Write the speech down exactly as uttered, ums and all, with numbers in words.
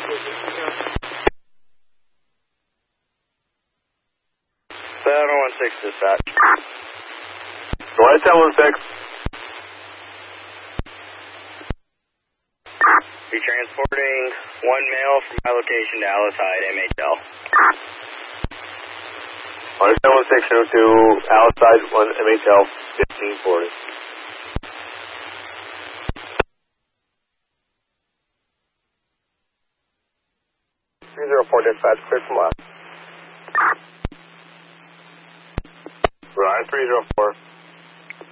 seven one six dispatch. Go ahead, seven one six. Be transporting one male from my location to Alcide, M H L. On seven one six oh two, outside one M H L fifteen forty. three zero four dispatch, clear from left. Ryan three zero four.